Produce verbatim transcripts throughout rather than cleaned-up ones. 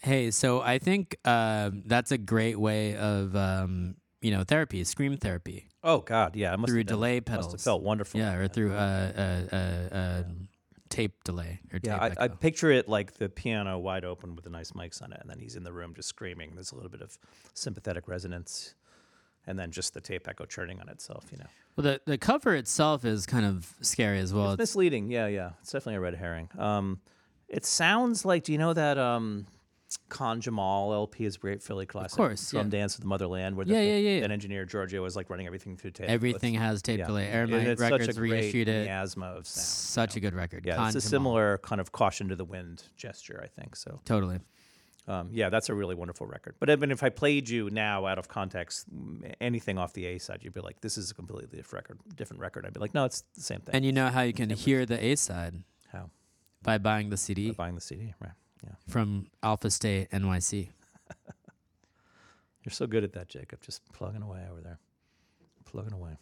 Hey, so I think um, that's a great way of um, you know therapy, scream therapy Oh God, yeah, it must through have been, delay must pedals. have felt wonderful. Yeah, or through uh, uh, uh, uh, tape delay or Yeah, tape I, I echo. picture it like the piano wide open with the nice mics on it, and then he's in the room just screaming. There's a little bit of sympathetic resonance, and then just the tape echo churning on itself. You know, Well, the the cover itself is kind of scary as well. it's It's, misleading. Yeah, yeah, it's definitely a red herring. Um, it sounds like. Do you know that um, Khan Jamal L P is a great Philly classic? course, Drum yeah. Dance of the Motherland, where Yeah, the, yeah, yeah, yeah. that engineer Giorgio was like running everything through tape. Everything It's- has tape yeah, delay. yeah. Air And Might it's Records such a great reissued it. miasma of sound. Such you a good record. know? Yeah, Khan it's a Jamal. similar kind of caution to the wind gesture, I think. So. Totally. Um, yeah, that's a really wonderful record. But I mean, if I played you now out of context, m- anything off the A side, you'd be like, "This is a completely different record." Different record. I'd be like, "No, it's the same thing." And you know how you can hear the A side How? by buying the C D By buying the C D, right? Yeah, from Alpha State N Y C. you're so good at that, Jacob. Just plugging away over there, plugging away.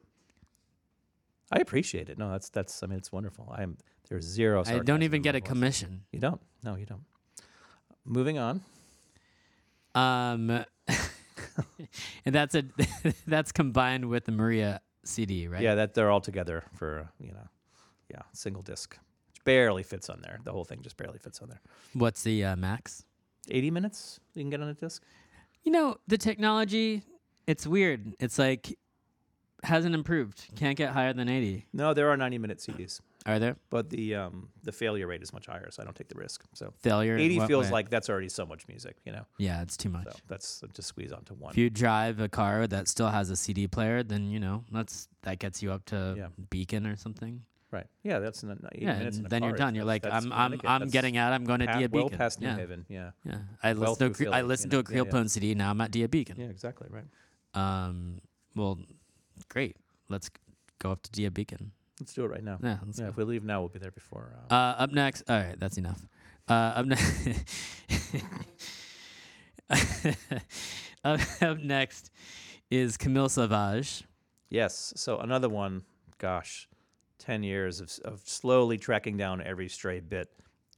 I appreciate it. No, that's that's. I mean, it's wonderful. I am. There's zero. I sarcasm don't even in get my a voice. commission. You don't. No, you don't. Moving on. Um, and that's a that's combined with the Maria C D, right? Yeah, that they're all together for you know, yeah, single disc. Which barely fits on there. The whole thing just barely fits on there. What's the uh, max? eighty minutes you can get on a disc. You know, the technology, it's weird. It's like hasn't improved. Can't get higher than eighty. No, there are ninety minute C Ds, Are there? but the um, the failure rate is much higher, so I don't take the risk. So Failure. in eighty what feels way? like that's already so much music, you know. Yeah, it's too much. So that's uh, just squeeze onto one. If you drive a car that still has a C D player, then you know that's that gets you up to Yeah. Beacon or something. Right. Yeah, that's an, eighty Yeah, minutes. and in a then you're car. done. You're like, That's- I'm, that's I'm, Connecticut. I'm That's getting out. I'm going to pa- Dia well Beacon. past New yeah. Haven. Yeah. Yeah, I Well listened to a, through Cre- I Philly, listened you to a know? Yeah, Creole Pone C D. Now I'm at Dia Beacon. Yeah, exactly. Right. Um, well, great. Let's go up to Dia Beacon. Let's do it right now. Yeah, let's Yeah, go. if we leave now, we'll be there before. Uh, Uh, up next. All right, that's enough. Uh, up next. up, up next is Camille Sauvage. yes. So another one. Gosh, ten years of of slowly tracking down every stray bit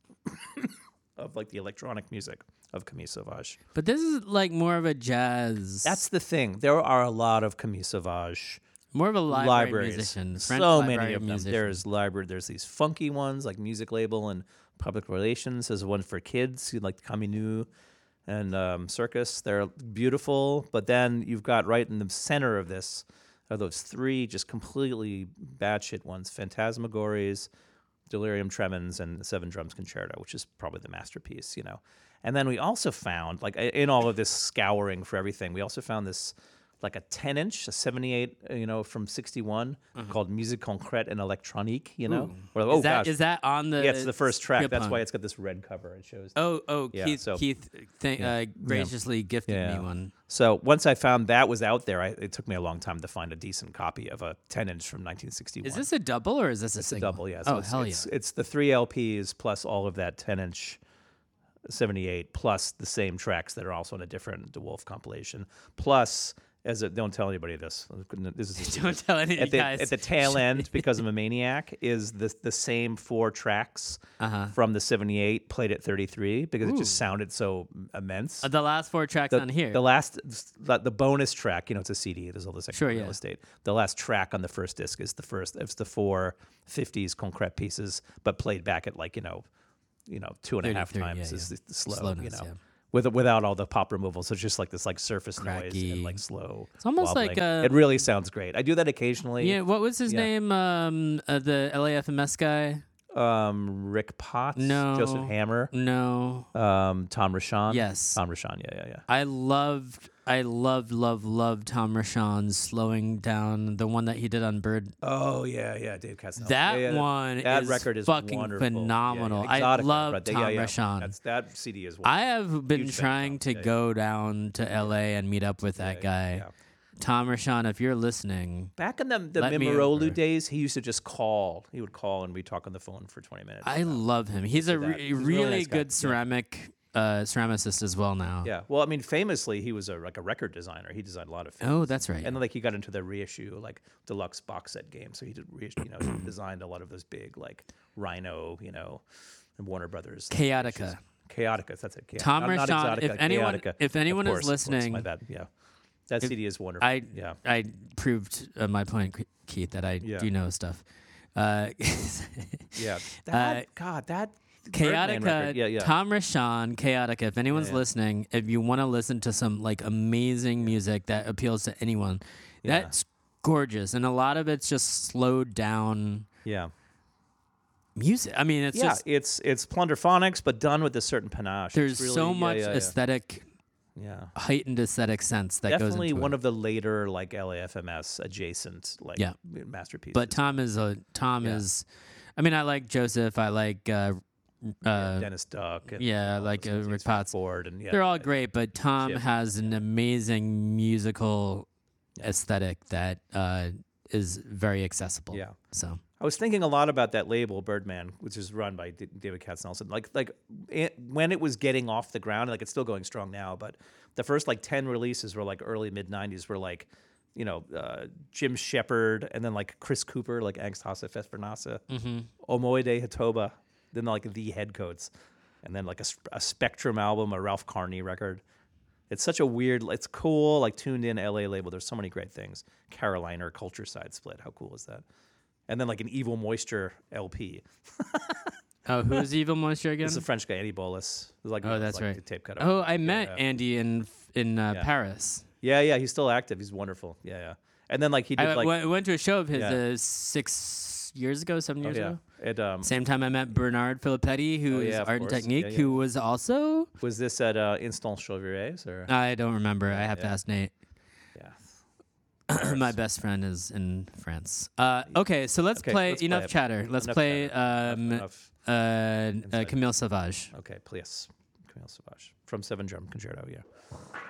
of like the electronic music of Camille Sauvage. But this is like more of a jazz. That's the thing. There are a lot of Camille Sauvage more of a library libraries. musician. French So library many of them. musician. There's library. There's these funky ones like Music Label and Public Relations. There's one for kids like Caminu and um, Circus. They're beautiful. But then you've got right in the center of this are those three just completely batshit ones: Phantasmagories, Delirium Tremens, and the Seven Drums Concerto, which is probably the masterpiece, you know. And then we also found, like in all of this scouring for everything, we also found this like a ten inch, a seventy-eight, uh, you know, from sixty-one called Musique Concrète and Electronique, you know. Or, oh is that gosh, is that on the? yeah, it's the first track. Creole That's Pone? why it's got this red cover. It shows. Oh, oh, Yeah, Keith, so- Keith, th- uh, graciously gifted Yeah. me one. So once I found that was out there, I, it took me a long time to find a decent copy of a ten inch from nineteen sixty-one. Is this a double or is this a It's a single? double, yeah. So oh it's, hell it's, yeah! It's the three L Ps plus all of that ten inch seventy-eight plus the same tracks that are also in a different DeWolf compilation. Plus, as a, don't tell anybody this. This is a secret. Don't tell any of at you the, guys. at the tail end, because I'm a maniac, is the the same four tracks Uh-huh. from the seventy-eight played at thirty-three because it Ooh. just sounded so immense. Uh, the last four tracks the, on here. the last, the, the bonus track, you know, it's a C D. There's all this extra Sure, real yeah. estate. The last track on the first disc is the first. It's the four fifties concrete pieces, but played back at like you know, you know, two and a half thirty-three, times yeah, is yeah. the slow. Slowness, you know, yeah. with without all the pop removal, so it's just like this like surface noise Cracky. and like slow. It's almost like, wobbling. uh, it really sounds great. I do that occasionally. yeah, what was his Yeah. name? Um, uh, the L A F M S guy? Um, Rick Potts, No. Joseph Hammer, No. um, Tom Rashawn. Yes. Tom Rashawn. Yeah, yeah, yeah. I loved, I loved, loved, loved Tom Rashawn's slowing down, the one that he did on Bird. Oh yeah, yeah, Dave Casnell. That yeah, yeah, one that is record is fucking wonderful. Yeah, yeah. phenomenal. I Exotica, love right? Tom yeah, yeah. Rashawn. That's, that C D is. I wonderful. have been Huge fan of trying Tom. to Yeah, go down to L A and meet up with that yeah, guy. yeah. Tom Rashawn, if you're listening, Back in the the Let me Mimorolu over. days, he used to just call. He would call and we'd talk on the phone for twenty minutes. I love him. He's a did that. re- He's a really really nice guy. good Yeah. ceramic uh, ceramicist as well now. Yeah. Well, I mean, famously, he was a like a record designer. He designed a lot of films. Oh, that's right. And then like he got into the reissue, like deluxe box set games. So he did reissue, you know, he designed a lot of those big like Rhino, you know, and Warner Brothers. Chaotica. Chaotica. That's it. Chaotica. Tom not, not Rashawn, Exotica, if anyone- Chaotica. if anyone Of is course, of course. listening- my bad. Yeah, that If- C D is wonderful. I yeah, I proved uh, my point, Keith, that I Yeah. do know stuff. Uh, yeah. That, uh, God, that Birdman Chaotica, record. Yeah, yeah. Tom Rashawn, Chaotica. If anyone's Yeah, yeah. listening, if you want to listen to some like amazing music that appeals to anyone, Yeah. that's gorgeous, and a lot of it's just slowed down yeah. music. I mean, it's yeah, just it's it's plunderphonics, but done with a certain panache. It's there's really- so yeah, much yeah, yeah. aesthetic, Yeah. heightened aesthetic sense that Definitely goes into one it. of the later like L A F M S adjacent like Yeah. masterpieces. But Tom is a Tom Yeah. is. I mean, I like Joseph. I like uh, Yeah, uh, Dennis Duck. And, yeah, all like, those uh, guys, Rick Frank Potts. Ford and yeah, they're all great, but Tom Chip. has an amazing musical aesthetic that uh, is very accessible. Yeah. So I was thinking a lot about that label, Birdman, which is run by D- David Katznelson. Like, like it, when it was getting off the ground, like it's still going strong now, but the first like ten releases were like early mid nineties, were like, you know, uh, Jim Shepard, and then like Chris Cooper, like Angst Hasse Festvernase, mm-hmm. Omoide Hatoba, then like the Headcoats, and then like a, sp- a Spectrum album, a Ralph Carney record. It's such a weird, it's cool, like tuned in L A label. There's so many great things. Carolina Culture Side Split, how cool is that? And then like an Evil Moisture L P. Oh, who's Evil Moisture again? It's a French guy, Andy Bolus. It was like, Oh, it was that's like right. a tape cut. Oh, I met yeah. Andy in in uh, Yeah. Paris. Yeah, yeah, he's still active. He's wonderful. Yeah, yeah. And then like he did I like w- went to a show of his Yeah. uh, six years ago, seven oh, years yeah. ago. It um Same time I met Bernard Filippetti, who Oh, is yeah, of Art and course. Technique, Yeah, yeah. who was also. was this at uh, Instant Chauvirets or I don't remember. I have to yeah. ask Nate. yeah. My best friend is in France. Uh, okay, so let's Okay, play let's enough play it. chatter. Let's Enough play chatter. um, Enough. uh, uh, Inside. Camille Sauvage. Okay, please. Camille Sauvage from Seven Drum Concerto. Yeah.